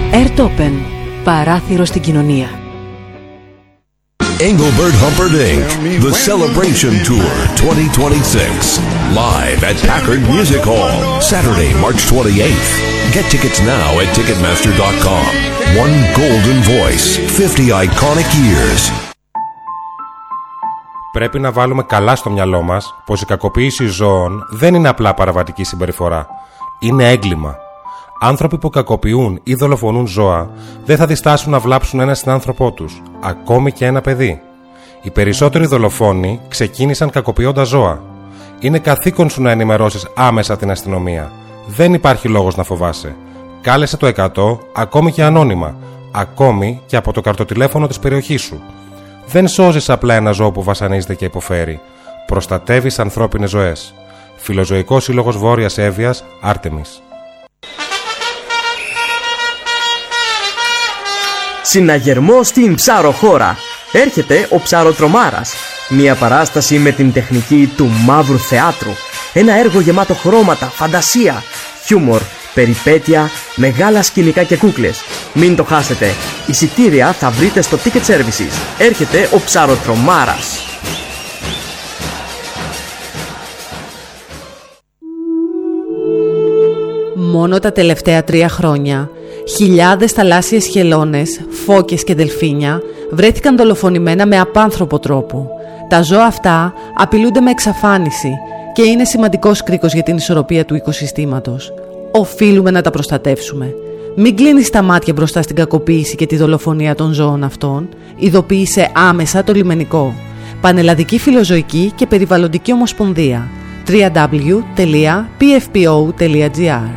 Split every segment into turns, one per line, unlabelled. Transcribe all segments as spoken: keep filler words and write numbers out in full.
Airtopen. Παράθυρο στην κοινωνία.
Engelbert Humperdinck, The Celebration Tour twenty twenty-six, live at Packard Music Hall, Saturday, March twenty-eighth. Get tickets now at ticketmaster dot com. One golden voice, fifty iconic years.
Πρέπει να βάλουμε καλά στο μυαλό μας πως η κακοποίηση ζώων δεν είναι απλά παραβατική συμπεριφορά. Είναι έγκλημα. Άνθρωποι που κακοποιούν ή δολοφονούν ζώα δεν θα διστάσουν να βλάψουν ένα συνάνθρωπό τους, ακόμη και ένα παιδί. Οι περισσότεροι δολοφόνοι ξεκίνησαν κακοποιώντας ζώα. Είναι καθήκον σου να ενημερώσεις άμεσα την αστυνομία. Δεν υπάρχει λόγος να φοβάσαι. Κάλεσε το εκατό, ακόμη και ανώνυμα, ακόμη και από το καρτοτηλέφωνο της περιοχής σου. Δεν σώζεις απλά ένα ζώο που βασανίζεται και υποφέρει. Προστατεύεις ανθρώπινες ζωές. Φιλοζωικός Σύλλογος Βόρειας Εύβοιας, Άρτεμις.
Συναγερμό στην ψαροχώρα. Έρχεται ο Ψαροτρομάρας. Μια παράσταση με την τεχνική του μαύρου θεάτρου. Ένα έργο γεμάτο χρώματα, φαντασία, χιούμορ, περιπέτεια, μεγάλα σκηνικά και κούκλες. Μην το χάσετε. Εισιτήρια θα βρείτε στο Ticket Services. Έρχεται ο Ψαροτρομάρας.
Μόνο τα τελευταία τρία χρόνια, χιλιάδες θαλάσσιες χελώνες, φώκες και δελφίνια βρέθηκαν δολοφονημένα με απάνθρωπο τρόπο. Τα ζώα αυτά απειλούνται με εξαφάνιση και είναι σημαντικός κρίκος για την ισορροπία του οικοσυστήματος. Οφείλουμε να τα προστατεύσουμε. Μην κλείνεις τα μάτια μπροστά στην κακοποίηση και τη δολοφονία των ζώων αυτών. Ειδοποίησε άμεσα το λιμενικό. Πανελλαδική Φιλοζωική και Περιβαλλοντική Ομοσπονδία. double-u double-u double-u τελεία πι εφ πι ο τελεία τζι άρ.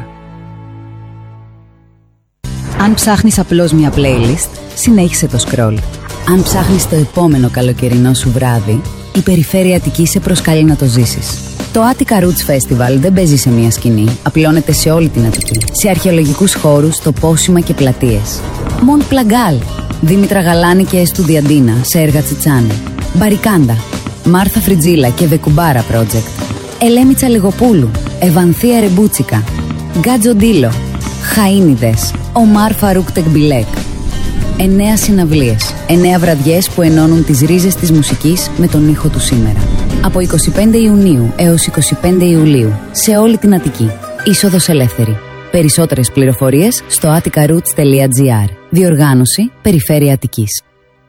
Αν ψάχνεις απλώς μια playlist, συνέχισε το scroll. Αν ψάχνεις το επόμενο καλοκαιρινό σου βράδυ, η Περιφέρεια Αττικής σε προσκαλεί να το ζήσεις. Το Attica Roots Festival δεν παίζει σε μια σκηνή, απλώνεται σε όλη την Αττική. Σε αρχαιολογικούς χώρους, τοπόσιμα και πλατείες. Μοντ Πλαγκάλ, Δήμητρα Γαλάνη και Εστουδιαντίνα σε έργα Τσιτσάνη. Μπαρικάντα, Μάρθα Φριτζίλα και Βεκουμπάρα Project. Ελέμιτσα Λεγοπούλου, Ευανθία Ρεμπούτσικα. Γκάτζο Ντίλο, Χαΐνιδες, Ομάρ Φαρούκ Τεκμπιλέκ. Εννέα συναυλίες, εννέα βραδιές που ενώνουν τις ρίζες της μουσικής με τον ήχο του σήμερα. Από εικοστή πέμπτη Ιουνίου έως εικοστή πέμπτη Ιουλίου, σε όλη την Αττική. Είσοδος ελεύθερη. Περισσότερες πληροφορίες στο attica roots τελεία τζι άρ. Διοργάνωση Περιφέρεια Αττικής.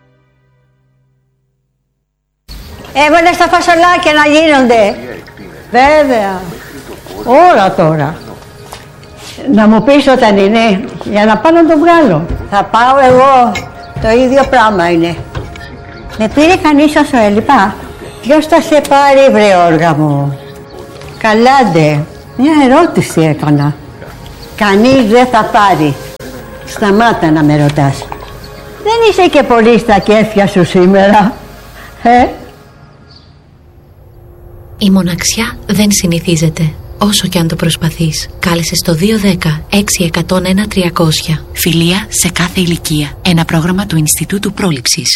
Έβαλες τα φασολάκια να γίνονται. Βέβαια. Όλα τώρα. Να μου πεις όταν είναι, για να πάω να το βγάλω. Θα πάω εγώ. Το ίδιο πράγμα είναι. Με πήρε κανείς όσο έλειπα. Ποιος θα σε πάρει, βρε όργα μου? Καλάντε. Μια ερώτηση έκανα. Κανείς δεν θα πάρει. Σταμάτα να με ρωτάς. Δεν είσαι και πολύ στα κέφια σου σήμερα, ε?
Η μοναξιά δεν συνηθίζεται. Όσο και αν το προσπαθείς, κάλεσε στο δύο δέκα έξι εκατό ένα τριακόσια.
Φιλία σε κάθε ηλικία. Ένα πρόγραμμα του Ινστιτούτου Πρόληψης.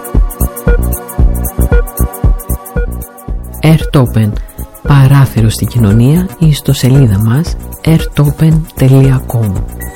Airtopen. Παράθυρο στην κοινωνία ή στο σελίδα μας airtopen τελεία com.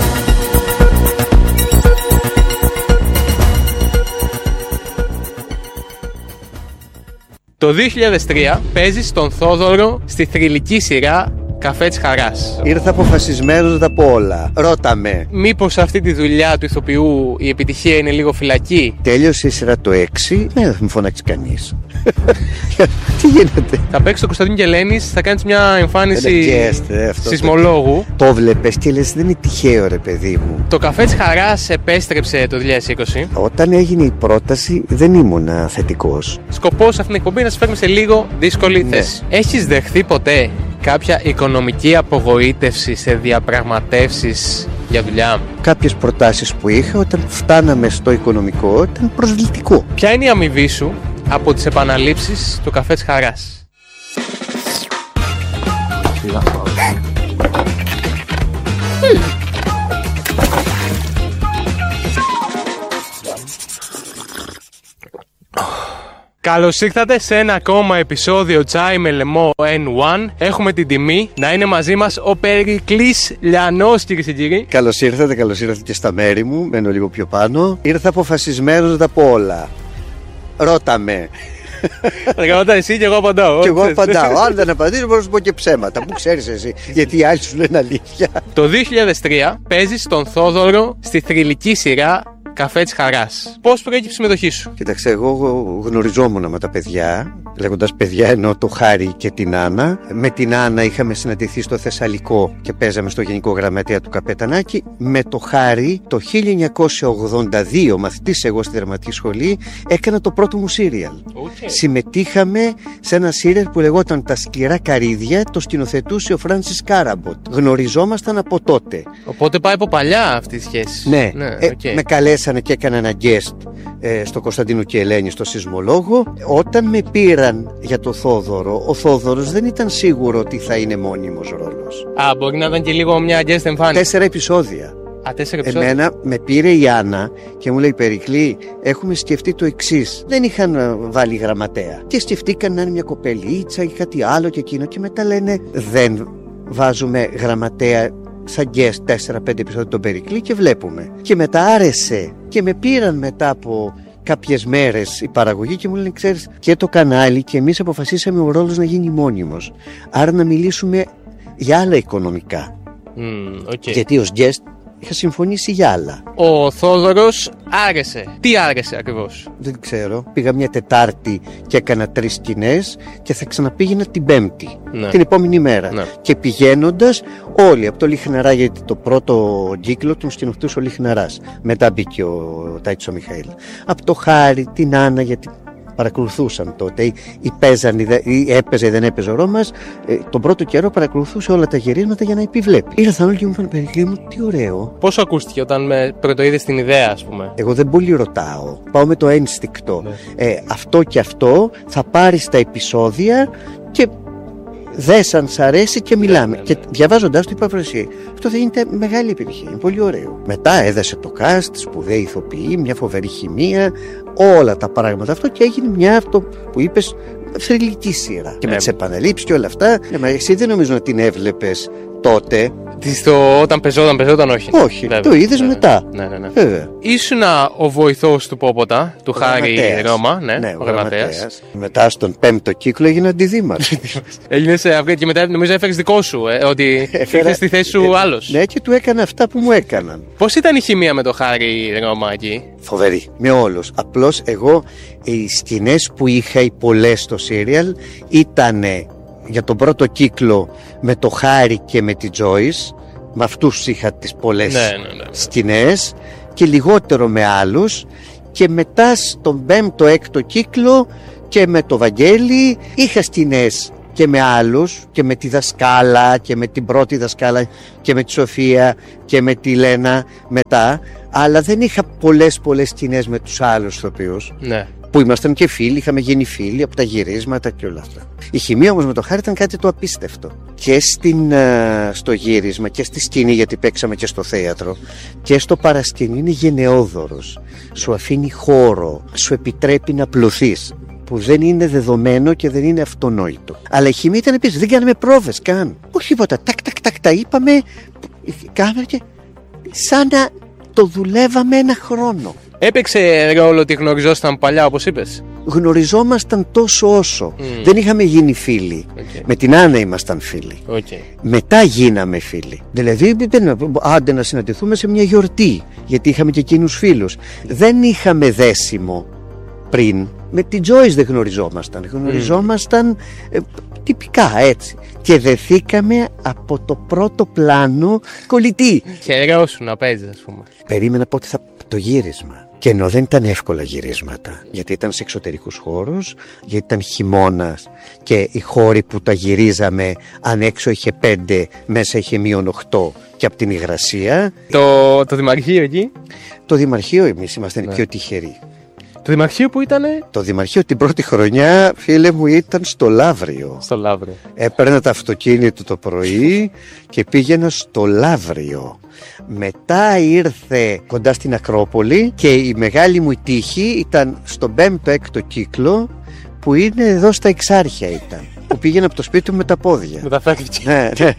Το δύο χιλιάδες τρία παίζει στον Θόδωρο στη θρυλική σειρά Καφέ της Χαράς.
Ήρθα αποφασισμένος να τα πω όλα. Ρώτα με.
Μήπως αυτή τη δουλειά του ηθοποιού η επιτυχία είναι λίγο φυλακή?
Τέλειωσε η σειρά το έξι. Ναι, δεν θα με φωνάξει κανείς. Τι γίνεται?
Θα παίξει το Κωνσταντίνο και Ελένης, θα κάνεις μια εμφάνιση σεισμολόγου.
Το βλέπεις και λες δεν είναι τυχαίο, ρε παιδί μου.
Το Καφέ της Χαράς επέστρεψε το δύο χιλιάδες είκοσι.
Όταν έγινε η πρόταση δεν ήμουν θετικός.
Σκοπός αυτήν την εκπομπή να σας φέρουμε σε λίγο δύσκολη ναι. θέση. Έχεις δεχθεί ποτέ κάποια οικονομική απογοήτευση σε διαπραγματεύσεις για δουλειά?
Κάποιες προτάσεις που είχα όταν φτάναμε στο οικονομικό ήταν προσβλητικό.
Ποια είναι η αμοιβή σου από τις επαναλήψεις του Καφέ της Χαράς? Καλώς ήρθατε σε ένα ακόμα επεισόδιο Τσάι με λαιμό εν ουάν. Έχουμε την τιμή να είναι μαζί μας ο Περικλής Λιανός, κυρίες και κύριοι.
Καλώς ήρθατε, καλώς ήρθατε και στα μέρη μου. Μένω λίγο πιο πάνω. Ήρθα αποφασισμένος να τα πω όλα. Ρώτα με.
Θα κάνω εσύ και εγώ απαντάω.
Και εγώ απαντάω. Αν δεν απαντήσω, μπορώ να σου πω και ψέματα. Πού ξέρεις εσύ, γιατί οι άλλοι σου λένε αλήθεια.
Το δύο χιλιάδες τρία παίζεις τον Θόδωρο στη θρυλική σειρά Καφέ της Χαράς. Πώς προέκυψε η συμμετοχή σου?
Κοίταξε, εγώ γνωριζόμουν με τα παιδιά. Λέγοντας παιδιά, εννοώ το Χάρη και την Άννα. Με την Άννα είχαμε συναντηθεί στο Θεσσαλικό και παίζαμε στο Γενικό Γραμματέα του Καπετανάκη. Με το Χάρη, το χίλια εννιακόσια ογδόντα δύο, μαθητής εγώ στη Δραματική Σχολή, έκανα το πρώτο μου σύριαλ. Okay. Συμμετείχαμε σε ένα σύριαλ που λεγόταν Τα Σκληρά Καρύδια, το σκηνοθετούσε ο Φράνσις Κάραμποτ. Γνωριζόμασταν από τότε.
Οπότε πάει από παλιά αυτή η σχέση.
Ναι,
ναι
ε,
okay.
με καλέσανε και έκανα ένα guest ε, στο Κωνσταντίνου και Ελένη, στο Σεισμολόγο. Όταν με πήραν για το Θόδωρο, ο Θόδωρος δεν ήταν σίγουρο ότι θα είναι μόνιμος ρόλος.
Α, μπορεί να ήταν και λίγο μια guest εμφάνιση.
Τέσσερα επεισόδια.
Α, τέσσερα επεισόδια.
Εμένα με πήρε η Άννα και μου λέει: Περικλή, έχουμε σκεφτεί το εξής. Δεν είχαν βάλει γραμματέα. Και σκεφτήκαν να είναι μια κοπελίτσα ή κάτι άλλο και εκείνο. Και μετά λένε: δεν βάζουμε γραμματέα σαν guest τέσσερα πέντε επεισόδια τον Περικλή και βλέπουμε. Και μετά άρεσε. Και με πήραν μετά από κάποιες μέρες η παραγωγή και μου λένε: ξέρεις, και το κανάλι και εμείς αποφασίσαμε ο ρόλος να γίνει μόνιμος. Άρα να μιλήσουμε για άλλα οικονομικά.
Mm, okay.
Γιατί ως guest είχα συμφωνήσει για άλλα.
Ο Θόδωρος άρεσε. Τι άρεσε ακριβώς?
Δεν ξέρω. Πήγα μια Τετάρτη και έκανα τρεις σκηνές και θα ξαναπήγαινα την Πέμπτη. Ναι. Την επόμενη μέρα. Ναι. Και πηγαίνοντας όλοι από το Λιχναρά, γιατί το πρώτο κύκλο τον σκηνοθετούσε ο Λιχναράς. Μετά μπήκε ο Τάιτς ο Μιχαήλ. Από το Χάρη, την Άννα, γιατί παρακολουθούσαν τότε ή, παίζαν, ή έπαιζε ή δεν έπαιζε ο Ρώμας, ε, τον πρώτο καιρό παρακολουθούσε όλα τα γυρίσματα για να επιβλέπει. Ήρθαν όλοι και μου είπαν: Περικλή μου, τι ωραίο.
Πώς ακούστηκε όταν με πρωτοείδες την ιδέα, ας πούμε?
Εγώ δεν πολύ ρωτάω. Πάω με το ένστικτο. Ναι. Ε, αυτό και αυτό θα πάρεις τα επεισόδια και δες αν σ' αρέσει και μιλάμε. Ναι, ναι, ναι. Και διαβάζοντας το είπα: εσύ, αυτό θα γίνεται μεγάλη επιτυχία. Είναι πολύ ωραίο. Μετά έδεσε το cast, σπουδαίοι ηθοποιοί, μια φοβερή χημεία, όλα τα πράγματα αυτό και έγινε μια αυτό που είπες θρυλική σειρά. Και με τις επαναλήψεις και όλα αυτά. Ναι, μα εσύ δεν νομίζω να την έβλεπες τότε.
Στο, όταν πεζόταν, πεζόταν όχι.
Όχι, βέβαια, το είδες
βέβαια.
μετά.
Ναι, ναι, ναι. Βέβαια. Ήσουνα ο βοηθός του Πόποτα, του ο Χάρη Ρώμα, ναι,
ναι,
ο, ο γραμματέας.
Μετά στον πέμπτο κύκλο έγινε αντιδήμαρχος.
Έγινε σε αυτή και μετά νομίζω έφερες δικό σου, ε, ότι ήρθες στη θέση σου ε, άλλος.
Ναι, και του έκανα αυτά που μου έκαναν.
Πώς ήταν η χημεία με το Χάρη Ρώμα εκεί?
Φοβερή, με όλους. Απλώς εγώ οι σκηνές που είχα οι πολλές στο σύριαλ ήτανε για τον πρώτο κύκλο με το Χάρη και με τη Τζόις. Με αυτούς είχα τις πολλές ναι, ναι, ναι, ναι. σκηνές και λιγότερο με άλλους. Και μετά στον πέμπτο έκτο κύκλο και με το Βαγγέλη είχα σκηνές και με άλλους και με τη δασκάλα και με την πρώτη δασκάλα και με τη Σοφία και με τη Λένα μετά. Αλλά δεν είχα πολλές πολλές σκηνές με τους άλλους ηθοποιούς. Ναι. Που ήμασταν και φίλοι, είχαμε γίνει φίλοι από τα γυρίσματα και όλα αυτά. Η χημεία όμως με το Χάρη ήταν κάτι το απίστευτο. Και στην, α, στο γύρισμα και στη σκηνή, γιατί παίξαμε και στο θέατρο, και στο παρασκηνή είναι γενναιόδωρος. Σου αφήνει χώρο, σου επιτρέπει να πλωθείς. Που δεν είναι δεδομένο και δεν είναι αυτονόητο. Αλλά η χημεία ήταν επίσης, δεν κάναμε πρόβες καν. Όχι τίποτα. Τάκ, τάκ, τάκ, τα είπαμε. Κάμερα και σαν να το δουλεύαμε ένα χρόνο.
Έπαιξε ρόλο ότι γνωριζόσταν παλιά, όπως είπες?
Γνωριζόμασταν τόσο όσο. Mm. Δεν είχαμε γίνει φίλοι. Okay. Με την Άννα ήμασταν φίλοι. Okay. Μετά γίναμε φίλοι. Δηλαδή, άντε να συναντηθούμε σε μια γιορτή. Γιατί είχαμε και εκείνους φίλους. Δεν είχαμε δέσιμο πριν. Με την Τζόις δεν γνωριζόμασταν. Γνωριζόμασταν mm. ε, τυπικά έτσι. Και δεθήκαμε από το πρώτο πλάνο κολλητή.
Χαιρόσου να παίζεις, ας πούμε.
Περίμενα πότε θα το γύρισμα. Και ενώ δεν ήταν εύκολα γυρίσματα, γιατί ήταν σε εξωτερικούς χώρους, γιατί ήταν χειμώνας και οι χώροι που τα γυρίζαμε, αν έξω είχε πέντε, μέσα είχε μείον οκτώ και από την υγρασία.
Το, το δημαρχείο εκεί?
Το δημαρχείο εμείς είμαστε ναι. πιο τυχεροί.
Το δημαρχείο που ήτανε?
Το δημαρχείο την πρώτη χρονιά, φίλε μου, ήταν στο Λαύριο.
Στο Λαύριο.
Έπαιρνα το αυτοκίνητο το πρωί και πήγαινα στο Λαύριο. Μετά ήρθε κοντά στην Ακρόπολη και η μεγάλη μου τύχη ήταν στον πέμπτο έκτο κύκλο που είναι εδώ στα Εξάρχεια ήταν. Που πήγαινε από το σπίτι μου με τα πόδια.
Μεταφέρθηκε.
Ναι, ναι.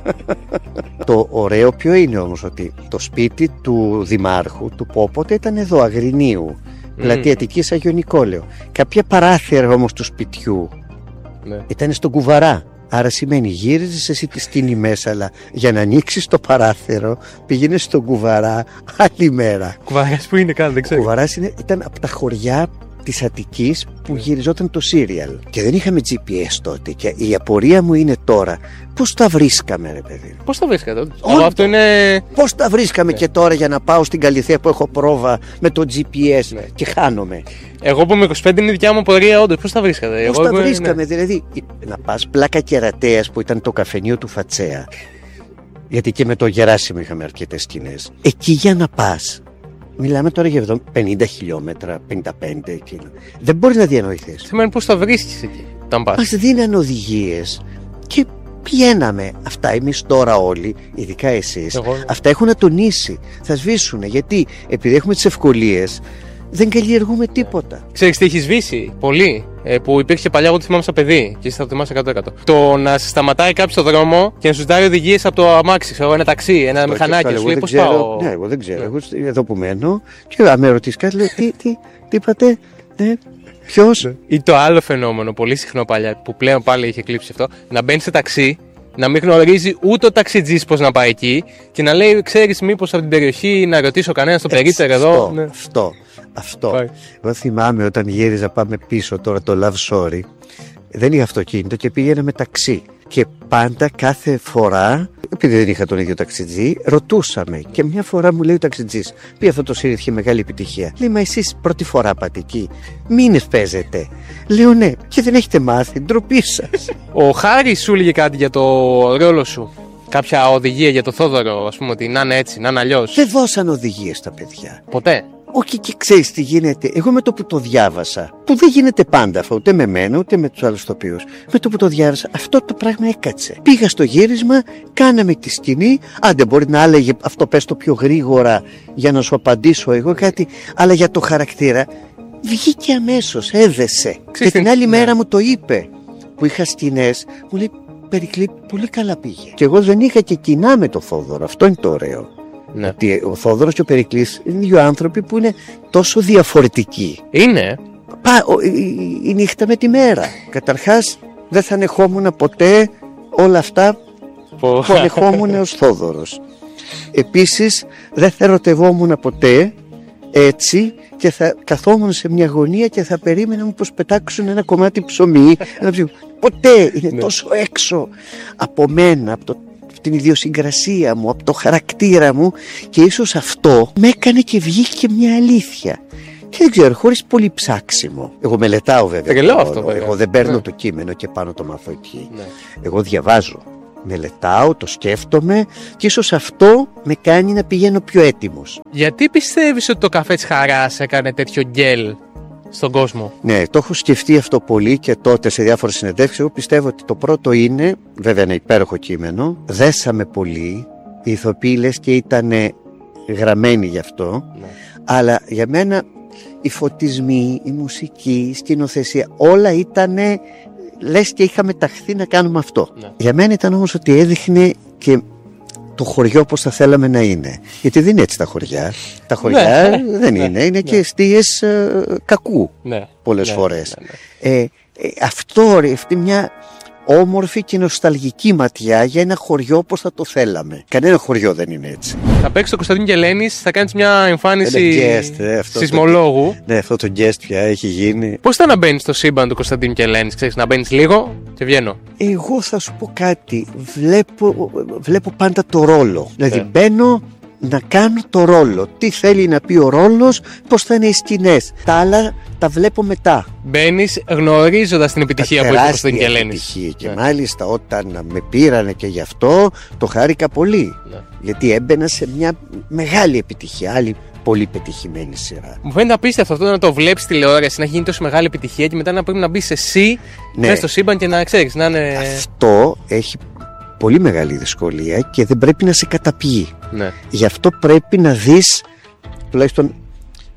Το ωραίο ποιο είναι όμως, ότι το σπίτι του δημάρχου, του Πόποτε, ήταν εδώ, Αγρινίου. Πλατεία Αττικής, Αγιο Νικόλαιο. Κάποια παράθυρα όμως του σπιτιού ναι. ήταν στον Κουβαρά. Άρα σημαίνει γύριζες εσύ τη σκηνή μέσα, αλλά για να ανοίξεις το παράθυρο πήγαινες στον Κουβαρά άλλη μέρα.
Κουβαράς που είναι καν, δεν ξέρω.
Κουβαράς είναι, ήταν από τα χωριά της Αττικής που γυριζόταν το σύριαλ. Και δεν είχαμε τζι πι ες τότε. Και η απορία μου είναι τώρα, πώς τα βρίσκαμε, ρε παιδί.
Πώς τα βρίσκατε, oh, αυτό είναι.
Πώς τα βρίσκαμε ναι. και τώρα για να πάω στην Καλυθέα που έχω πρόβα με το τζι πι ες ναι. και χάνομαι.
Εγώ που είμαι είκοσι πέντε είναι η δικιά μου απορία, όντως. Πώς τα βρίσκατε.
Πώς
Εγώ
τα
είμαι...
βρίσκαμε,
ναι.
δηλαδή. Να πας Πλάκα Κερατέας που ήταν το καφενείο του Φατσέα. Γιατί και με το Γεράσιμο είχαμε αρκετές σκηνές. Εκεί για να πας. Μιλάμε τώρα για πενήντα χιλιόμετρα, πενήντα πέντε εκείνο. Δεν μπορεί να διανοηθείς.
Σημαίνει πώς θα βρίσκεις εκεί, όταν πας.
Μας δίναν οδηγίες και πηγαίναμε. Αυτά εμείς τώρα όλοι, ειδικά εσείς, Εγώ... αυτά έχουν ατονίσει. Θα σβήσουνε, γιατί επειδή έχουμε τις ευκολίες, δεν καλλιεργούμε τίποτα.
Ξέρεις τι έχει σβήσει πολύ, ε, που υπήρχε παλιά, εγώ το θυμάμαι σαν παιδί και εσύ θα το θυμάσαι εκατό τοις εκατό. Το να σε σταματάει κάποιος στο δρόμο και να σου ζητάει οδηγίες από το αμάξι, ξέρω, ένα ταξί, ένα αυτό μηχανάκι. Σου λέει πώς πάω.
Ναι, εγώ δεν ξέρω. Ναι. Εγώ εδώ που μένω, και αν με ρωτήσει κάτι, λέω τι, τι, τι είπατε, ναι, ποιος. Ναι.
Ή το άλλο φαινόμενο, πολύ συχνό παλιά, που πλέον πάλι είχε κλείψει αυτό, να μπαίνει σε ταξί. Να μην γνωρίζει ούτε ο ταξιτζής πώς να πάει εκεί και να λέει, ξέρεις, μήπως από την περιοχή να ρωτήσω κανένα στο περίτσερ εδώ.
Αυτό,
ναι.
αυτό, αυτό. Πάει. Εγώ θυμάμαι όταν γύριζα, πάμε πίσω τώρα το Love Story, δεν είχα αυτοκίνητο και πήγαινα με ταξί. Και πάντα κάθε φορά, επειδή δεν είχα τον ίδιο ταξιτζή, ρωτούσαμε. Και μια φορά μου λέει ο ταξιτζής, πει αυτό το σύρι είχε μεγάλη επιτυχία. Λέει, μα εσείς πρώτη φορά πάτε εκεί, μήνες παίζετε. Λέω ναι, και δεν έχετε μάθει, ντροπή σας.
Ο Χάρης σου έλεγε κάτι για το ρόλο σου. Κάποια οδηγία για το Θόδωρο, ας πούμε, ότι να είναι έτσι, να είναι αλλιώς.
Δεν δώσαν οδηγίες στα παιδιά.
Ποτέ.
Όχι, και ξέρεις τι γίνεται. Εγώ με το που το διάβασα, που δεν γίνεται πάντα αυτό, ούτε με μένα ούτε με τους άλλους τοπίους, με το που το διάβασα, αυτό το πράγμα έκατσε. Πήγα στο γύρισμα, κάναμε τη σκηνή. Άντε, μπορεί να έλεγε αυτό, πες το πιο γρήγορα για να σου απαντήσω εγώ κάτι, αλλά για το χαρακτήρα βγήκε αμέσως, έδεσε. Και την άλλη μέρα μου το είπε, που είχα σκηνές, μου λέει, Περικλή, πολύ καλά πήγε. Και εγώ δεν είχα και κοινά με το Θόδωρο, αυτό είναι το ωραίο. Ναι. Ότι ο Θόδωρος και ο Περικλής είναι δύο άνθρωποι που είναι τόσο διαφορετικοί.
Είναι.
Πα, ο, η, η νύχτα με τη μέρα. Καταρχάς δεν θα ανεχόμουν ποτέ όλα αυτά που ανεχόμουν ως Θόδωρος. Επίσης δεν θα ερωτευόμουν ποτέ έτσι και θα καθόμουν σε μια γωνία και θα περίμενα μου πως πετάξουν ένα κομμάτι ψωμί. Ένα ψωμί. Ποτέ είναι τόσο έξω από μένα, από το την ιδιοσυγκρασία μου, από το χαρακτήρα μου, και ίσως αυτό με έκανε και βγήκε μια αλήθεια. Και δεν ξέρω, χωρίς πολύ ψάξιμο. Εγώ μελετάω βέβαια.
Και λέω αυτό, βέβαια.
Εγώ δεν παίρνω ναι. το κείμενο και πάνω το μάθω εκεί. Ναι. Εγώ διαβάζω. Μελετάω, το σκέφτομαι και ίσως αυτό με κάνει να πηγαίνω πιο έτοιμος.
Γιατί πιστεύεις ότι το καφέ της Χαράς έκανε τέτοιο γκέλ στον κόσμο?
Ναι, το έχω σκεφτεί αυτό πολύ και τότε σε διάφορες συνεντεύξεις. Εγώ πιστεύω ότι το πρώτο είναι, βέβαια ένα υπέροχο κείμενο, δέσαμε πολύ, οι ηθοποιοί λες και ήταν γραμμένοι γι' αυτό, ναι. αλλά για μένα οι φωτισμοί, η μουσική, η σκηνοθεσία, όλα ήταν, λες και είχαμε ταχθεί να κάνουμε αυτό. Ναι. Για μένα ήταν όμως ότι έδειχνε και το χωριό όπως θα θέλαμε να είναι. Γιατί δεν είναι έτσι τα χωριά. Τα χωριά ναι, δεν είναι. Είναι ναι. και εστίες ε, κακού ναι, πολλές ναι, φορές. Ναι, ναι. Ε, ε, αυτό, αυτή μια όμορφη και νοσταλγική ματιά για ένα χωριό όπως θα το θέλαμε. Κανένα χωριό δεν είναι έτσι.
Θα παίξεις το Κωνσταντίνο Κελένης, θα κάνεις μια εμφάνιση
guest, ε, αυτό
σεισμολόγου.
Το, ναι, αυτό το guest πια έχει γίνει.
Πώς ήταν να μπαίνεις στο σύμπαν του Κωνσταντίνου Κελένης, ξέρεις, να μπαίνεις λίγο και βγαίνω?
Εγώ θα σου πω κάτι. Βλέπω, βλέπω πάντα το ρόλο. Δηλαδή yeah. μπαίνω να κάνω το ρόλο. Τι θέλει να πει ο ρόλος, πώς θα είναι οι σκηνές. Τα άλλα τα βλέπω μετά.
Μπαίνεις γνωρίζοντας την επιτυχία που έχει στον Κελένης.
Και yeah. μάλιστα όταν με πήρανε και γι' αυτό το χάρηκα πολύ. Yeah. Γιατί έμπαινα σε μια μεγάλη επιτυχία. Άλλη πολύ πετυχημένη σειρά.
Μου φαίνεται απίστευτο αυτό να το βλέπεις τηλεόραση, να έχει γίνει τόσο μεγάλη επιτυχία και μετά να πρέπει να μπεις εσύ ναι. μέσα στο σύμπαν και να ξέρεις να είναι.
Αυτό έχει πολύ μεγάλη δυσκολία και δεν πρέπει να σε καταπιεί.
Ναι.
Γι' αυτό πρέπει να δεις, τουλάχιστον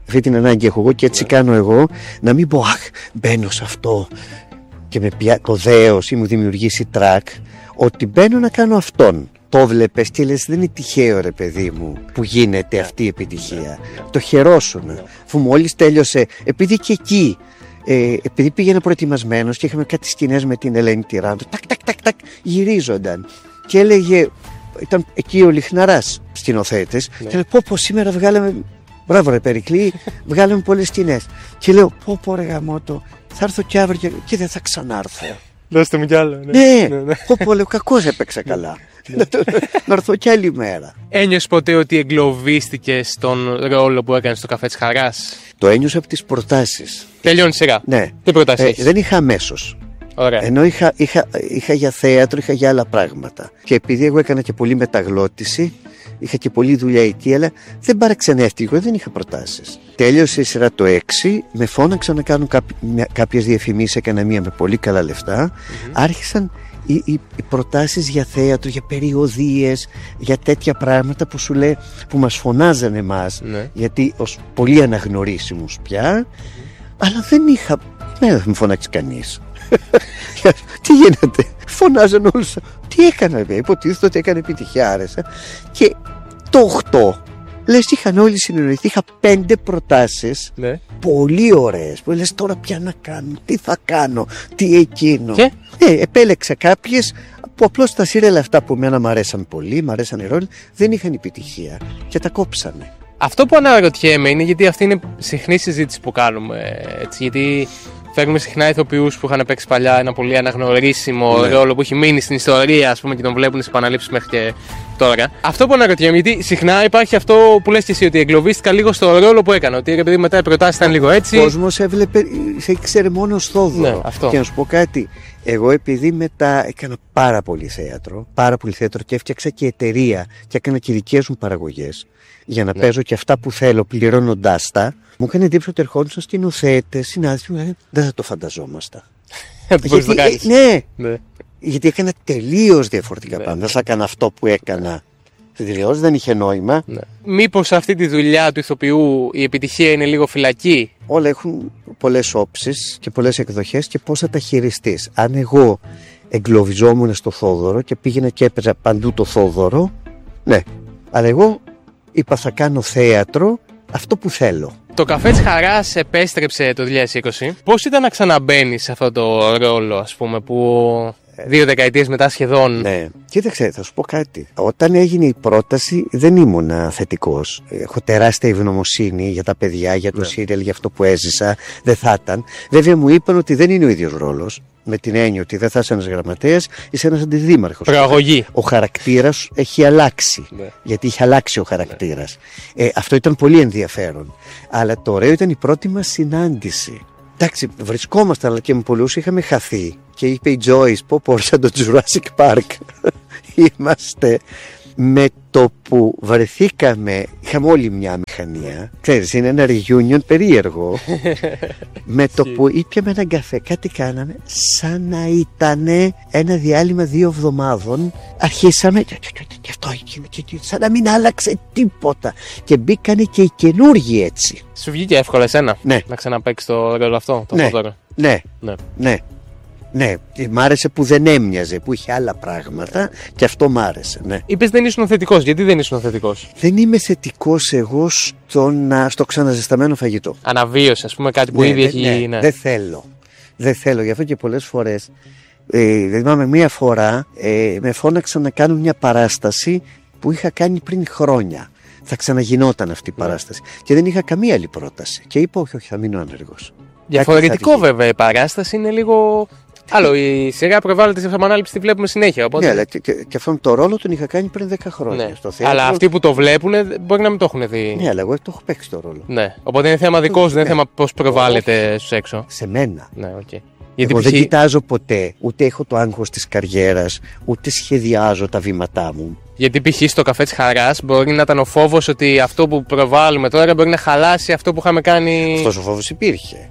Αυτή την ανάγκη έχω εγώ και έτσι κάνω εγώ, να μην πω αχ, μπαίνω σε αυτό και με πια το δέος ή μου δημιουργήσει τρακ, ότι μπαίνω να κάνω αυτόν. Το βλέπεις και λες δεν είναι τυχαίο ρε παιδί μου που γίνεται αυτή η επιτυχία. Το χαιρόσουνα. Αφού μόλις τέλειωσε, επειδή και εκεί, ε, επειδή πήγαινα προετοιμασμένος και είχαμε κάτι σκηνές με την Ελένη Τυράντο, τακ τακ τακ τακ γυρίζονταν και έλεγε, ήταν εκεί ο Λιχναράς σκηνοθέτης, και λέει πω πω σήμερα βγάλαμε, μπράβο ρε Περικλή, βγάλαμε πολλές σκηνές. Και λέω πω πω ρε γαμώτο, θα έρθω κι αύριο και δεν θα ξανάρθω.
Δώστε μου κι άλλο.
Ναι, ναι, ναι, ναι. Πω πω λέω κακώς έπαιξα καλά. Να έρθω κι άλλη μέρα.
Ένιωσες ποτέ ότι εγκλωβίστηκες στον ρόλο που έκανες στο Καφέ της Χαράς?
Το ένιωσα από τις προτάσεις.
Τελειώνει σειρά.
Ναι.
Τι προτάσεις έχεις?
Ε, δεν είχα αμέσως.
Ωραία.
Ενώ είχα, είχα, είχα για θέατρο, είχα για άλλα πράγματα. Και επειδή εγώ έκανα και πολύ μεταγλώτηση, είχα και πολλή δουλειά εκεί, αλλά δεν παραξενεύτηκα, δεν είχα προτάσεις. Τέλειωσε η σειρά το έξι, με φώναξαν να κάνω κάποιες διαφημίσεις, έκανα μία με πολύ καλά λεφτά. Mm-hmm. Άρχισαν οι, οι, οι προτάσεις για θέατρο, για περιοδίες, για τέτοια πράγματα που σου λέει, που μας φωνάζανε εμάς, ναι. Γιατί ως πολύ αναγνωρίσιμους πια, αλλά δεν είχα, ναι, δεν με φωνάξει κανείς. Τι γίνεται, φωνάζαν όλους. Τι έκανα, βέβαια, υποτίθεται ότι έκανε επιτυχία, άρεσα. Και το οκτώ, λες, είχαν όλοι συνεννοηθεί. Είχα πέντε προτάσεις, ναι. Πολύ ωραίες. Που λες τώρα πια να κάνω, τι θα κάνω, τι εκείνο. Και ε, επέλεξα κάποιες που απλώς τα σύρελα αυτά που εμένα μου αρέσαν πολύ, μου αρέσαν οι ρόλοι, δεν είχαν επιτυχία και τα κόψανε.
Αυτό που αναρωτιέμαι είναι γιατί αυτή είναι συχνή συζήτηση που κάνουμε. Έτσι, γιατί φέρνουμε συχνά ηθοποιούς που είχαν παίξει παλιά ένα πολύ αναγνωρίσιμο, ναι, ρόλο που έχει μείνει στην ιστορία, ας πούμε, και τον βλέπουν σε επαναλήψεις μέχρι και τώρα. Αυτό που αναρωτιέμαι, γιατί συχνά υπάρχει αυτό που λες και εσύ, ότι εγκλωβίστηκα λίγο στο ρόλο που έκανα. Ότι επειδή μετά οι προτάσεις ήταν λίγο έτσι.
Ο κόσμος έβλεπε, σε ήξερε μόνο ως Θόδωρο.
Ναι, αυτό.
Και να σου πω κάτι. Εγώ επειδή μετά έκανα πάρα πολύ θέατρο, πάρα πολύ θέατρο και έφτιαξα και εταιρεία και έκανα και δικές μου παραγωγές για να, ναι, παίζω και αυτά που θέλω πληρώνοντάς τα, μου έκανε εντύπωση ότι ερχόντουσαν σκηνοθέτες, συνάδελφοι μου λέγανε δεν θα το φανταζόμασταν. Γιατί, ε, ναι, ναι, γιατί έκανα τελείως διαφορετικά, ναι, πράγματα. Δεν θα έκανα αυτό που έκανα. Τελείως δεν είχε νόημα. Ναι.
Μήπως αυτή τη δουλειά του ηθοποιού η επιτυχία είναι λίγο φυλακή?
Όλα έχουν πολλές όψεις και πολλές εκδοχές και πώς θα τα χειριστείς. Αν εγώ εγκλωβιζόμουν στο Θόδωρο και πήγαινα και έπαιζα παντού το Θόδωρο, ναι, αλλά εγώ είπα θα κάνω θέατρο αυτό που θέλω.
Το Καφέ της Χαράς επέστρεψε το δύο χιλιάδες είκοσι. Πώς ήταν να ξαναμπαίνεις σε αυτό το ρόλο, ας πούμε, που δύο δεκαετίες μετά σχεδόν?
Ναι, κοίταξε, θα σου πω κάτι. Όταν έγινε η πρόταση δεν ήμουν θετικός. Έχω τεράστια ευγνωμοσύνη για τα παιδιά, για το, ναι, σύριαλ, για αυτό που έζησα. Δεν θα ήταν. Βέβαια μου είπαν ότι δεν είναι ο ίδιος ρόλος. Με την έννοια ότι δεν θα είσαι ένας γραμματέας, είσαι ένας αντιδήμαρχος.
Προαγωγή.
Ο χαρακτήρας έχει αλλάξει. Ναι. Γιατί είχε αλλάξει ο χαρακτήρας. Ναι. Ε, αυτό ήταν πολύ ενδιαφέρον. Αλλά το ωραίο ήταν η πρώτη μας συνάντηση. Εντάξει, βρισκόμασταν, αλλά και με πολλούς είχαμε χαθεί. Και είπε η Joyce, πω πω, σαν το Jurassic Park. Είμαστε. Με το που βρεθήκαμε, είχαμε όλοι μια μηχανία. Ξέρεις, είναι ένα reunion περίεργο. Με το που ήπιαμε έναν καφέ, κάτι κάναμε, σαν να ήταν ένα διάλειμμα δύο εβδομάδων. Αρχίσαμε, και αυτό έγινε, σαν να μην άλλαξε τίποτα. Και μπήκανε και οι καινούργοι έτσι.
Σου βγήκε εύκολα εσένα,
ναι, να
ξαναπαίξεις το ρόλο αυτό, το
ναι,
Θόδωρο?
Ναι, ναι, ναι. Ναι, μ' άρεσε που δεν έμοιαζε, που είχε άλλα πράγματα και αυτό μ' άρεσε, ναι.
Είπες δεν ήσουν θετικός, γιατί δεν ήσουν θετικός?
Δεν είμαι θετικός εγώ στο, να, στο ξαναζεσταμένο φαγητό.
Αναβίωση, ας πούμε, κάτι που, ναι, ήδη έχει...
Ναι, ναι. Δεν θέλω, δεν θέλω, γι' αυτό και πολλές φορές, ε, θυμάμαι μία φορά, ε, με φώναξαν να κάνω μια παράσταση που είχα κάνει πριν χρόνια. Θα ξαναγινόταν αυτή η παράσταση, ναι, και δεν είχα καμία άλλη πρόταση και είπα όχι, όχι, θα μείνω άνεργος.
Διαφορετικό βέβαια, η παράσταση είναι λίγο... Άλλο, η σειρά προβάλλεται σε επανάληψη, τη βλέπουμε συνέχεια. Οπότε...
Ναι, αλλά και, και, και αυτόν τον ρόλο τον είχα κάνει πριν δέκα χρόνια.
Ναι.
Στο θέατρο...
Αλλά αυτοί που το βλέπουν μπορεί να μην το έχουν δει.
Ναι, αλλά εγώ το έχω παίξει το ρόλο.
Ναι. Οπότε είναι θέμα δικό σου, δεν είναι θέμα πώς προβάλλεται στους έξω.
Σε μένα.
Ναι, okay.
Γιατί εγώ π... δεν κοιτάζω ποτέ, ούτε έχω το άγχος της καριέρας, ούτε σχεδιάζω τα βήματά μου.
Γιατί π.χ. στο Καφέ της Χαράς μπορεί να ήταν ο φόβος ότι αυτό που προβάλλουμε τώρα μπορεί να χαλάσει αυτό που είχαμε κάνει.
Αυτός ο φόβος υπήρχε.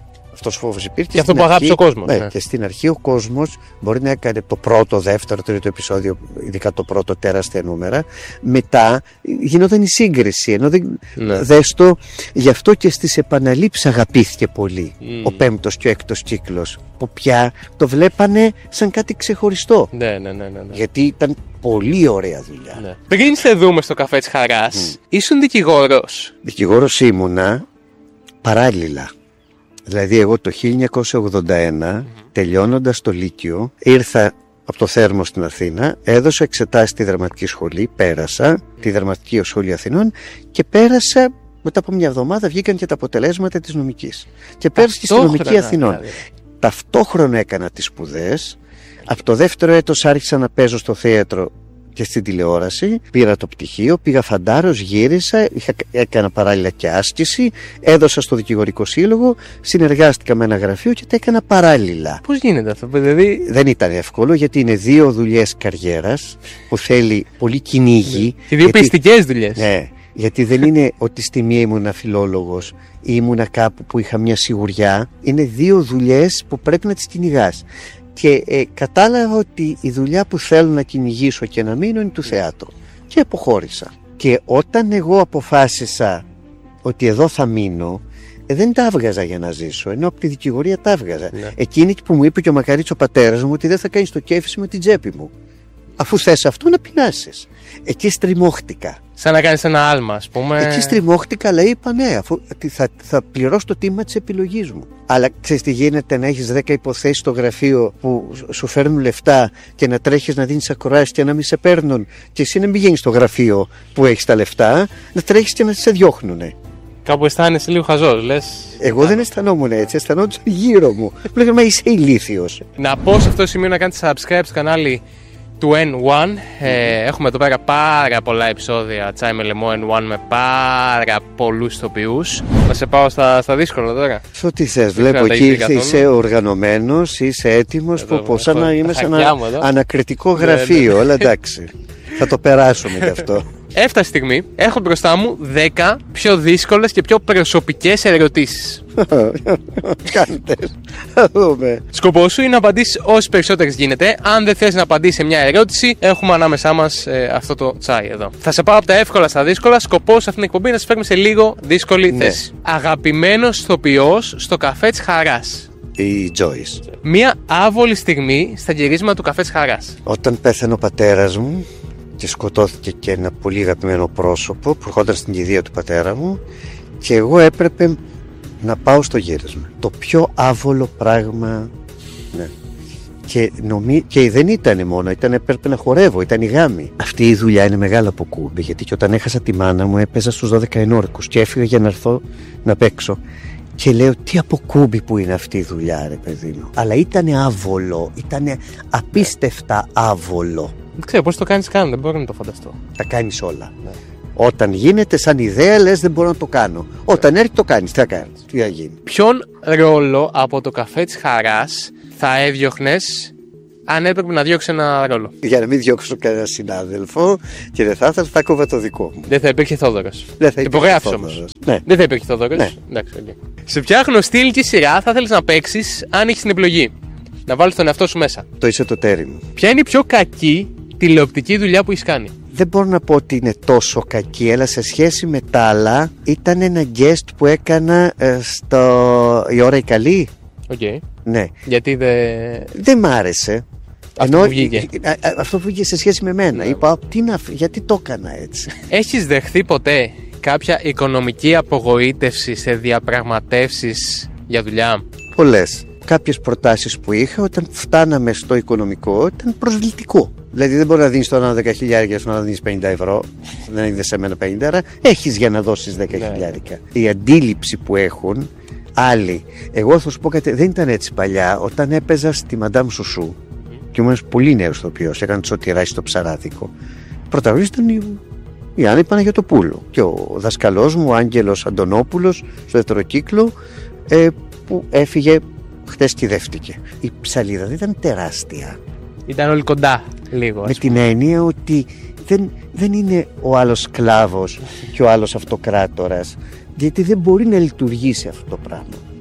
αυτός ο φόβος υπήρχε.
Και αυτό που αγάπησε ο κόσμος.
Ναι,
ναι.
Και στην αρχή ο κόσμος μπορεί να έκανε το πρώτο, δεύτερο, τρίτο επεισόδιο, ειδικά το πρώτο, τεράστια νούμερα. Μετά γινόταν η σύγκριση. Ενώ δεν,
ναι.
δες το, γι' αυτό και στις επαναλήψεις αγαπήθηκε πολύ
mm.
ο πέμπτος και ο έκτος κύκλος. Που πια το βλέπανε σαν κάτι ξεχωριστό.
Ναι, ναι, ναι, ναι, ναι.
Γιατί ήταν πολύ ωραία δουλειά.
Ναι. Πριν σε δούμε στο καφέ της Χαράς, mm. ήσουν δικηγόρος.
Δικηγόρος ήμουνα παράλληλα. Δηλαδή εγώ το χίλια εννιακόσια ογδόντα ένα, mm-hmm. τελειώνοντας το Λύκειο, ήρθα από το Θέρμο στην Αθήνα, έδωσα εξετάσεις στη Δραματική Σχολή, πέρασα mm. τη Δραματική Σχολή Αθηνών και πέρασα, μετά από μια εβδομάδα βγήκαν και τα αποτελέσματα της νομικής. Και πέρασα και στη Νομική Αθηνών. Δηλαδή. Ταυτόχρονα έκανα τις σπουδές. Από το δεύτερο έτος άρχισα να παίζω στο θέατρο και στην τηλεόραση. Πήρα το πτυχίο, πήγα φαντάρος, γύρισα, είχα, έκανα παράλληλα και άσκηση, έδωσα στο Δικηγορικό Σύλλογο, συνεργάστηκα με ένα γραφείο και τα έκανα παράλληλα.
Πώς γίνεται αυτό, δηλαδή?
Δεν ήταν εύκολο, γιατί είναι δύο δουλειές καριέρας που θέλει πολύ κυνήγι.
Και δύο πιστικές δουλειές.
Ναι. Γιατί δεν είναι ότι στη μία ήμουνα φιλόλογος ή ήμουνα κάπου που είχα μια σιγουριά. Είναι δύο δουλειές που πρέπει να τις κυνηγάς. Και ε, κατάλαβα ότι η δουλειά που θέλω να κυνηγήσω και να μείνω είναι του θεάτρου. Και αποχώρησα. Και όταν εγώ αποφάσισα ότι εδώ θα μείνω, ε, δεν τα έβγαζα για να ζήσω, ενώ από τη δικηγορία τα έβγαζα. Ναι. Εκείνη που μου είπε και ο μακαρίτης ο πατέρας μου ότι δεν θα κάνεις το κέφι με την τσέπη μου. Αφού θες αυτό να πεινάσεις. Εκεί στριμώχτηκα.
Σαν να κάνεις ένα άλμα, ας πούμε.
Εκεί στριμώχτηκα, αλλά είπα ναι, αφού θα, θα πληρώσω το τίμημα της επιλογής μου. Αλλά ξέρεις τι γίνεται, να έχεις δέκα υποθέσεις στο γραφείο που σου φέρνουν λεφτά και να τρέχεις να δίνεις ακροάσεις και να μην σε παίρνουν, και εσύ να μην βγαίνεις στο γραφείο που έχεις τα λεφτά, να τρέχεις και να σε διώχνουνε.
Κάπου αισθάνεσαι λίγο χαζός, λες.
Εγώ δεν αισθανόμουν έτσι, αισθανόντουσαν γύρω μου. Μου λέγανε, μα είσαι ηλίθιος.
Να πω σε αυτό το σημείο να κάνετε subscribe στο κανάλι του εν ουάν. Ε, έχουμε εδώ πέρα πάρα πολλά επεισόδια Τσάι με λαιμό εν ουάν με πάρα πολλούς ηθοποιούς. Να σε πάω στα, στα δύσκολα τώρα.
Σε ό,τι θες, βλέπω εκεί είσαι οργανωμένος, είσαι έτοιμος, που πω σαν να είμαι σε ένα ανακριτικό γραφείο, αλλά εντάξει, θα το περάσουμε γι' αυτό.
Έφτασε η στιγμή, έχω μπροστά μου δέκα πιο δύσκολες και πιο προσωπικές ερωτήσεις.
Κάντε, θα δούμε.
Σκοπός σου είναι να απαντήσεις όσες περισσότερες γίνεται. Αν δεν θες να απαντήσεις σε μια ερώτηση, έχουμε ανάμεσά μας ε, αυτό το τσάι εδώ. Θα σε πάω από τα εύκολα στα δύσκολα. Σκοπός αυτήν την εκπομπή να σε φέρουμε σε λίγο δύσκολη ναι. θέση. Αγαπημένος ηθοποιός στο καφέ της Χαράς.
Η Joyce.
Μια άβολη στιγμή στα γυρίσματα του καφέ της Χαράς.
Όταν πέθανε ο πατέρας μου και σκοτώθηκε και ένα πολύ αγαπημένο πρόσωπο που ερχόταν στην κηδεία του πατέρα μου, και εγώ έπρεπε να πάω στο γύρισμα. Το πιο άβολο πράγμα. Ναι. Και, νομί... και δεν ήταν μόνο, ήταν, έπρεπε να χορεύω, ήταν η γάμη. Αυτή η δουλειά είναι μεγάλα από κούμπι, γιατί και όταν έχασα τη μάνα μου έπαιζα στους δώδεκα ενόρικους και έφυγα για να έρθω να παίξω. Και λέω, τι από κούμπι που είναι αυτή η δουλειά, ρε παιδί μου. Αλλά ήταν άβολο, ήταν απίστευτα άβολο.
Δεν ξέρω πώς το κάνεις καν, δεν μπορώ να το φανταστώ.
Τα κάνεις όλα. Ναι. Όταν γίνεται σαν ιδέα, λες δεν μπορώ να το κάνω. Όταν έρθει το κάνεις, τι θα κάνεις, τι θα γίνει.
Ποιον ρόλο από το καφέ της Χαράς θα έδιωχνες αν έπρεπε να διώξει ένα ρόλο?
Για να μην διώξω κανένα συνάδελφο και δεν θα ήθελα, θα κόβα το δικό μου.
Δεν θα υπήρχε Θόδωρος.
Δεν θα
υπήρχε όμως.
Ναι.
Δεν θα υπήρχε Θόδωρος.
Ναι.
Εντάξει, okay. Σε ποια γνωστή ηλική σειρά θα θέλεις να παίξεις αν έχεις την επιλογή? Να βάλεις τον εαυτό σου μέσα.
Το Είσαι το τέρι μου.
Ποια είναι η πιο κακή τηλεοπτική δουλειά που έχεις κάνει?
Δεν μπορώ να πω ότι είναι τόσο κακή, αλλά σε σχέση με τα άλλα ήταν ένα guest που έκανα ε, στο «Η ώρα η καλή».
Οκ. Okay.
Ναι.
Γιατί δεν...
Δεν μ' άρεσε.
Αυτό
Ενώ,
που βγήκε.
Α, α, αυτό που βγήκε σε σχέση με μένα. Ναι. Είπα, τι να, γιατί το έκανα έτσι.
Έχεις δεχθεί ποτέ κάποια οικονομική απογοήτευση σε διαπραγματεύσεις για δουλειά?
Πολλές. Κάποιες προτάσεις που είχα, όταν φτάναμε στο οικονομικό, ήταν προσβλητικό. Δηλαδή δεν μπορεί να δίνεις τώρα δέκα χιλιάρικα σου να δίνεις πενήντα ευρώ. Δεν είδες σε μένα πενήντα, άρα έχεις για να δώσεις δέκα χιλιάρικα. Η αντίληψη που έχουν άλλοι. Εγώ θα σου πω κάτι, δεν ήταν έτσι παλιά. Όταν έπαιζα στη Μαντάμ Σουσού και ήμουν πολύ νέος ηθοποιός, έκανε το Σωτηράκι στο Ψαράδικο. Πρωταγωνιστής ήταν η, η Άννη Παναγιωτοπούλου και ο δασκαλός μου, ο Άγγελος Αντωνόπουλος, στο δεύτερο κύκλο, ε, που έφυγε χτες, κυδεύτηκε. Η ψαλίδα δεν ήταν τεράστια.
Ήταν όλοι κοντά λίγο.
Με την έννοια ότι δεν, δεν είναι ο άλλος σκλάβος και ο άλλος αυτοκράτορας, γιατί δεν μπορεί να λειτουργήσει αυτό το πράγμα.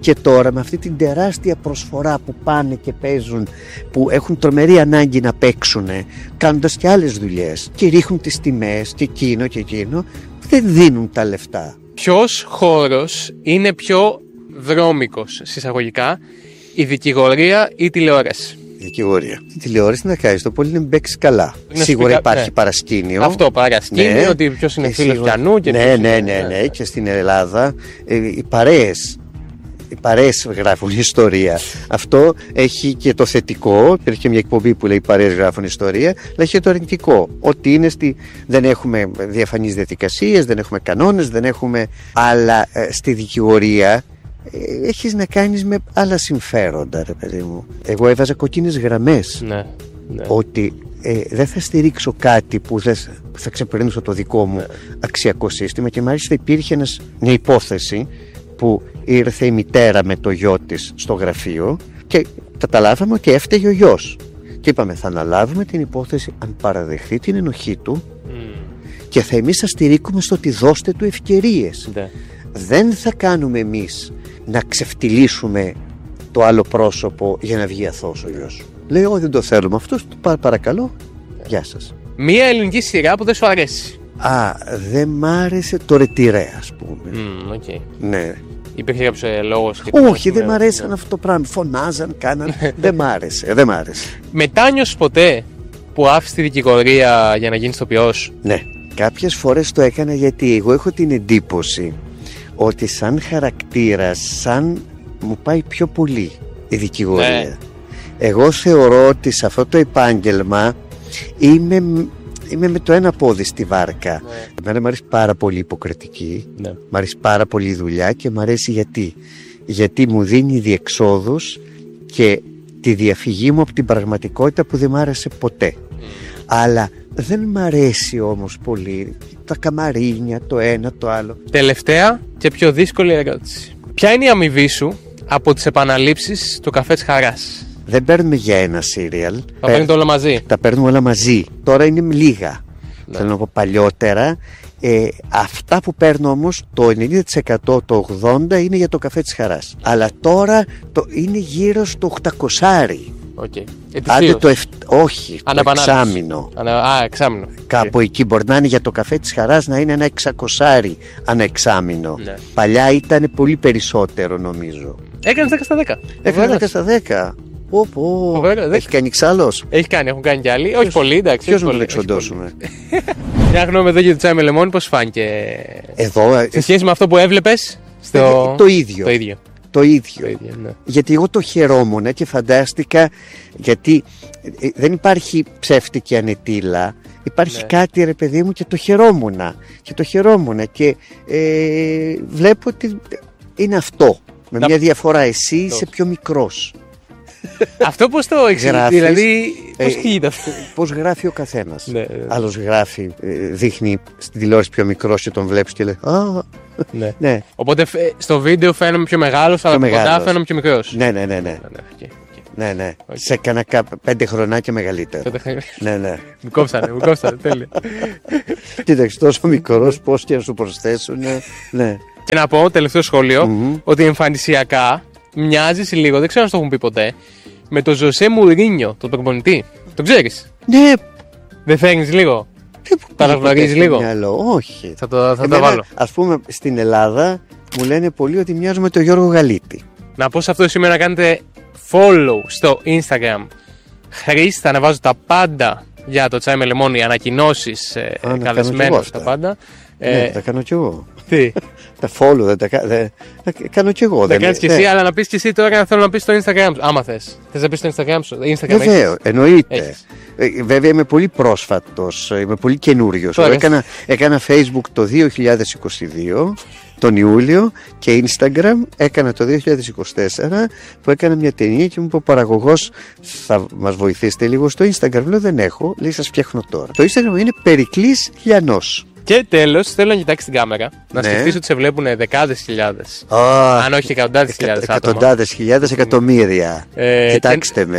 Και τώρα με αυτή την τεράστια προσφορά που πάνε και παίζουν, που έχουν τρομερή ανάγκη να παίξουν, κάνοντας και άλλες δουλειές και ρίχνουν τις τιμές και εκείνο και εκείνο, δεν δίνουν τα λεφτά.
Ποιος χώρος είναι πιο βρώμικος, συσσαγωγικά, η δικηγορία ή η τηλεόραση?
Η δικηγορία. Η τηλεόραση να κάνει το πολύ να μην παίξει καλά.
Είναι
Σίγουρα
σπικα...
υπάρχει
ναι.
παρασκήνιο.
Αυτό παρασκήνιο, ναι. Ότι ποιος είναι φίλος πιανού και
ναι, ναι, ναι, ναι, ναι. Και στην Ελλάδα ε, οι παρέες. Οι παρέες γράφουν ιστορία. Αυτό έχει και το θετικό. Υπήρχε και μια εκπομπή που λέει οι παρέες γράφουν ιστορία, αλλά έχει και το αρνητικό. Ότι είναι στη... δεν έχουμε διαφανείς διαδικασίες, δεν έχουμε κανόνες, δεν έχουμε. Αλλά ε, στη δικηγορία ε, έχεις να κάνεις με άλλα συμφέροντα, ρε παιδί μου. Εγώ έβαζα κοκκίνες γραμμές.
Ναι, ναι.
Ότι ε, δεν θα στηρίξω κάτι που δεν θα ξεπερνούσε το δικό μου ναι. αξιακό σύστημα. Και μάλιστα υπήρχε ένας, μια υπόθεση που ήρθε η μητέρα με το γιο της στο γραφείο και καταλάβαμε ότι έφταιγε ο γιος. Και είπαμε, θα αναλάβουμε την υπόθεση αν παραδεχθεί την ενοχή του mm. και θα εμείς θα στηρίξουμε στο ότι δώστε του ευκαιρίες. Yeah. Δεν θα κάνουμε εμείς να ξεφτυλίσουμε το άλλο πρόσωπο για να βγει αθώος ο γιος. Λέει, όχι δεν το θέλουμε αυτός, το παρακαλώ, yeah. γεια σας.
Μία ελληνική σειρά που δεν σου αρέσει?
Α, δεν μ' άρεσε το Ρετυρέ, ας πούμε.
Mm, okay.
Ναι.
Υπήρχε κάποιος ε, λόγος?
Όχι, δεν μ' αρέσαν ναι. αυτό το πράγμα. Φωνάζαν, κάναν. δεν μ' άρεσε, δεν μ' άρεσε.
Μετάνιωσες ποτέ που άφησε τη δικηγορία για να γίνεις ηθοποιός?
Ναι, κάποιες φορές το έκανα γιατί εγώ έχω την εντύπωση ότι σαν χαρακτήρας, σαν μου πάει πιο πολύ η δικηγορία. Ναι. Εγώ θεωρώ ότι σε αυτό το επάγγελμα είμαι... Είμαι με το ένα πόδι στη βάρκα. Ναι. Εμένα μου αρέσει πάρα πολύ η υποκριτική. Ναι. Μ' αρέσει πάρα πολύ η δουλειά και μ' αρέσει γιατί. Γιατί μου δίνει διεξόδους και τη διαφυγή μου από την πραγματικότητα που δεν μ' άρεσε ποτέ. Mm. Αλλά δεν μ' αρέσει όμως πολύ τα καμαρίνια, το ένα, το άλλο.
Τελευταία και πιο δύσκολη ερώτηση. Ποια είναι η αμοιβή σου από τις επαναλήψεις του Καφέ της Χαράς?
Δεν παίρνουμε για ένα σύριαλ.
Τα παίρνετε όλα μαζί?
Τα παίρνουμε όλα μαζί. Τώρα είναι λίγα. Ναι. Θέλω να πω παλιότερα. Ε, αυτά που παίρνω όμως το ενενήντα τοις εκατό, το ογδόντα τοις εκατό είναι για το Καφέ της Χαράς. Αλλά τώρα το είναι γύρω στο οκτακόσάρι.
Okay.
Άντε το εφ... Όχι, το εξάμηνο.
Ανα... Α, εξάμηνο.
Κάπου okay. εκεί μπορεί να είναι για το Καφέ της Χαράς να είναι ένα εξακόσάρι ανά εξάμηνο. Ναι. Παλιά ήταν πολύ περισσότερο νομίζω.
Έκανες δέκα στα δέκα.
Έκανες δέκα στα δέκα. Πω, πω.
Βέβαια,
έχει κάνει κι άλλος?
Έχει κάνει, έχουν κάνει κι άλλοι. Ποιος, όχι πολύ, εντάξει.
Ποιος να το εξοντώσουμε?
Μια γνώμη εδώ για το τσάι με λεμόνι, πώς φάνηκε
εδώ,
σε σχέση με αυτό που έβλεπες?
Στο... Το ίδιο.
Το ίδιο.
Το ίδιο.
Το ίδιο ναι.
Γιατί εγώ το χαιρόμουν και φαντάστηκα, γιατί δεν υπάρχει ψεύτικη ανετήλα. Υπάρχει ναι. κάτι ρε παιδί μου και το χαιρόμουν. Και το χαιρόμουν και ε, βλέπω ότι είναι αυτό. Με Να... μια διαφορά, εσύ είσαι πιο μικρός.
Αυτό πώς το εξηγείς, δηλαδή πώς γίνεται αυτό?
Πώς γράφει ο καθένας.
Ναι, ναι.
Άλλος γράφει, δείχνει στην τηλεόραση πιο μικρός και τον βλέπεις και λέει α,
ναι.
ναι.
Οπότε στο βίντεο φαίνομαι πιο μεγάλος, αλλά από κοντά φαίνομαι πιο μικρός.
Ναι, ναι, ναι, ναι.
Okay, okay.
Ναι, ναι. Okay. Σε κάνα πέντε χρονάκια μεγαλύτερο. ναι, ναι.
Μου κόψανε, μου κόψανε, τέλεια.
Κοίταξε, τόσο μικρός, πώς και να σου προσθέσουν. Ναι.
Και να πω, τελευταίο σχόλιο, mm-hmm. ότι εμφανισιακά μοιάζεις λίγο, δεν ξέρω αν το έχουν πει ποτέ, με τον Ζωσέ Μουρίνιο, τον προπονητή. Τον ξέρεις?
Ναι.
Δεν φέρνεις λίγο? Παραγνωρίζεις λίγο?
Μυαλό. Όχι.
Θα το, θα
Εμένα,
το βάλω.
Ας πούμε στην Ελλάδα μου λένε πολλοί ότι μοιάζουμε με τον Γιώργο Γαλίτη.
Να πω σε αυτό σήμερα να κάνετε follow στο Instagram. Χρήστε, θα ανεβάζω τα πάντα για το τσάι με λεμόνι, ανακοινώσεις, ε, καλεσμένους, τα πάντα.
Ναι, ε, τα κάνω κι εγώ.
Τι?
Τα follow δεν τα, δε, τα κάνω κι εγώ.
Τα κάνεις κι εσύ, αλλά να πεις κι εσύ τώρα θέλω να πεις στο Instagram σου. Άμα θες. Θες να πεις στο Instagram σου?
Βεβαίω, εννοείται. Ε, βέβαια είμαι πολύ πρόσφατος, είμαι πολύ καινούριος. Έκανα, έκανα Facebook το δύο χιλιάδες είκοσι δύο, τον Ιούλιο, και Instagram έκανα το δύο χιλιάδες είκοσι τέσσερα, που έκανα μια ταινία και μου είπε ο παραγωγός, θα μας βοηθήσετε λίγο στο Instagram? Λέω δεν έχω, λέει σας φτιάχνω τώρα. Το Instagram είναι Περικλής Λιανός.
Και τέλος, θέλω να κοιτάξεις την κάμερα, να ναι. σκεφτείς ότι σε βλέπουν δεκάδες χιλιάδες.
Oh,
αν όχι εκατοντάδες χιλιάδες άτομα.
Εκατοντάδες χιλιάδες, εκατομμύρια. Ε, Κοιτάξτε και... με.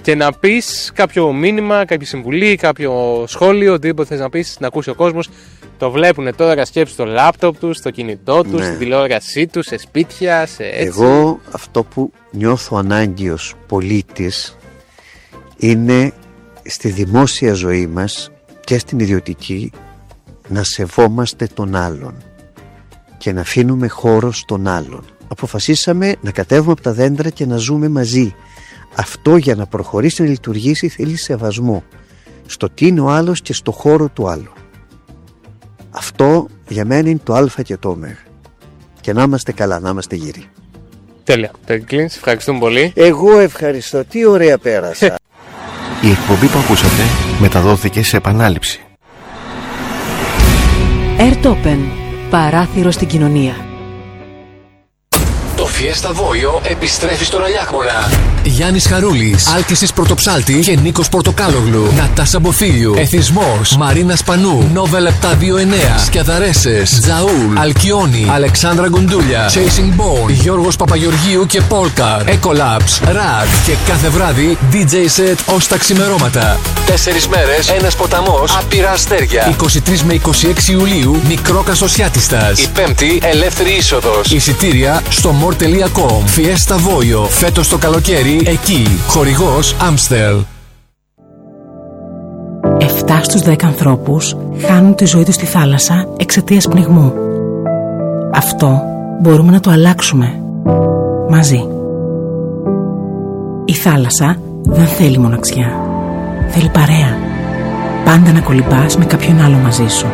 και να πεις κάποιο μήνυμα, κάποια συμβουλή, κάποιο σχόλιο, οτιδήποτε θες να πεις, να ακούσει ο κόσμος. Το βλέπουν τώρα, σκέψου στο λάπτοπ τους, στο κινητό τους,
ναι.
στην τηλεόρασή τους, σε σπίτια, σε έτσι.
Εγώ αυτό που νιώθω ανάγκη ως πολίτης είναι στη δημόσια ζωή μας και στην ιδιωτική να σεβόμαστε τον άλλον και να αφήνουμε χώρο στον άλλον. Αποφασίσαμε να κατέβουμε από τα δέντρα και να ζούμε μαζί. Αυτό για να προχωρήσει να λειτουργήσει θέλει σεβασμό στο τι είναι ο άλλος και στο χώρο του άλλου. Αυτό για μένα είναι το α και το ω. Και να είμαστε καλά, να είμαστε γύροι.
Τέλεια. Περικλίνης, ευχαριστούμε πολύ.
Εγώ ευχαριστώ. Τι ωραία πέρασα.
Η εκπομπή που ακούσατε μεταδόθηκε σε επανάληψη.
Airtopen. Παράθυρο στην κοινωνία.
Το Fiesta Voio επιστρέφει στον Αλιάκμονα. Γιάννης Χαρούλης, Άλκησης Πρωτοψάλτη και Νίκος Πορτοκάλογλου. Νατάσα Μποφίλιου, Εθισμός, Μαρίνα Σπανού, Νόβελ επτακόσια είκοσι εννέα, Σκιαδαρέσες, Τζαούλ, Αλκιόνι, Αλεξάνδρα Γκουντούλια, Chasing Bone, Γιώργος Παπαγεωργίου και Polkar, Ecolabs, Rad και κάθε βράδυ ντι τζέι set ως τα ξημερώματα. Τέσσερις μέρες, ένας ποταμός, άπειρα αστέρια. είκοσι τρεις με είκοσι έξι Ιουλίου, μικρό Κασοσιάτιστας. Η Πέμπτη, ελεύθερη είσοδος. Εισιτήρια στο more τελεία com. Fiesta Voio, φέτος το καλοκαίρι εκεί. Χορηγός Amstel.
Εφτά στους δέκα ανθρώπους χάνουν τη ζωή τους στη θάλασσα εξαιτίας πνιγμού. Αυτό μπορούμε να το αλλάξουμε μαζί. Η θάλασσα δεν θέλει μοναξιά. Θέλει παρέα. Πάντα να κολυμπάς με κάποιον άλλο μαζί σου.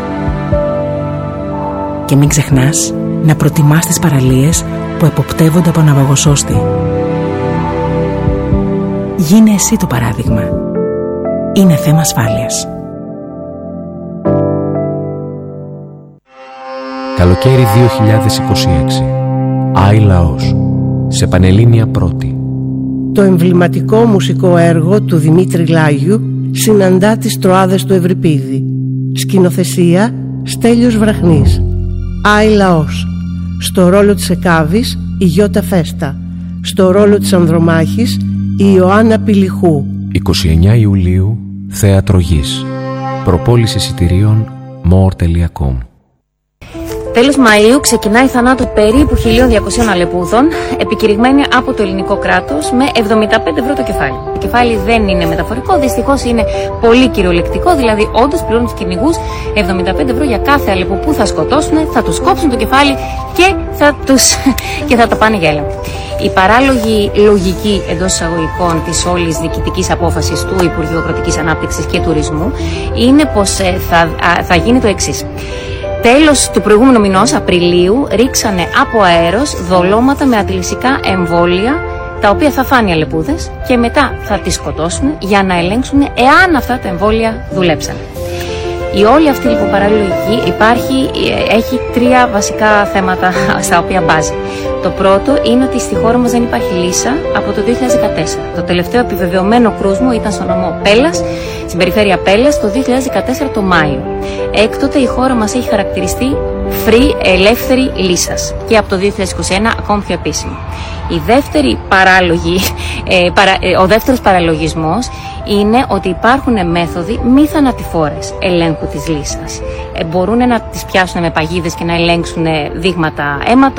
Και μην ξεχνάς να προτιμάς τις παραλίες που εποπτεύονται από ναυαγοσώστη. Γίνε εσύ το παράδειγμα. Είναι θέμα ασφάλειας.
Καλοκαίρι δύο χιλιάδες είκοσι έξι. Άι Λαός. Σε Πανελλήνια Πρώτη.
Το εμβληματικό μουσικό έργο του Δημήτρη Λάγιου συναντά τις Τροάδες του Ευρυπίδη. Σκηνοθεσία Στέλιος Βραχνής. Άι Λαός. Στο ρόλο της Εκάβης η Γιώτα Φέστα. Στο ρόλο της Ανδρομάχης η Ιωάννα Πηλιχού.
είκοσι εννέα Ιουλίου, Θέατρο Γης. Προπόληση εισιτηρίων more τελεία com.
Τέλος Μαΐου ξεκινάει η θανάτου περίπου χίλια διακοσίων αλεπούδων, επικηρυγμένη από το ελληνικό κράτος με εβδομήντα πέντε ευρώ το κεφάλι. Το κεφάλι δεν είναι μεταφορικό, δυστυχώς είναι πολύ κυριολεκτικό, δηλαδή όντως πληρώνουν τους κυνηγούς εβδομήντα πέντε ευρώ για κάθε αλεπού που θα σκοτώσουν, θα τους κόψουν το κεφάλι και θα, τους... και θα τα πάνε για έλεγχο. Η παράλογη λογική εντός εισαγωγικών της όλης διοικητικής απόφασης του Υπουργείου Αγροτικής Ανάπτυξης και Τουρισμού είναι πως θα, θα γίνει το εξής. Τέλος του προηγούμενου μηνός, Απριλίου, ρίξανε από αέρος δολώματα με αντιλυσικά εμβόλια, τα οποία θα φάνε οι αλεπούδες και μετά θα τις σκοτώσουν για να ελέγξουν εάν αυτά τα εμβόλια δουλέψαν. Η όλη αυτή λοιπόν παραλογική υπάρχει, έχει τρία βασικά θέματα στα οποία μπάζει. Το πρώτο είναι ότι στη χώρα μας δεν υπάρχει λύσα από το δύο χιλιάδες δεκατέσσερα. Το τελευταίο επιβεβαιωμένο κρούσμο ήταν στο νομό Πέλλας, στην περιφέρεια Πέλλας, το δύο χιλιάδες δεκατέσσερα το Μάιο. Έκτοτε η χώρα μας έχει χαρακτηριστεί free, ελεύθερη λύσας και από το δύο χιλιάδες είκοσι ένα ακόμη πιο επίσημη. Η δεύτερη παράλογη, ε, παρα, ε, ο δεύτερος παραλογισμός είναι ότι υπάρχουν μέθοδοι μη θανατηφόρες ελέγχου της λύσας. Ε, μπορούν να τις πιάσουν με παγίδες και να ελέγξουν δείγματα αίματος.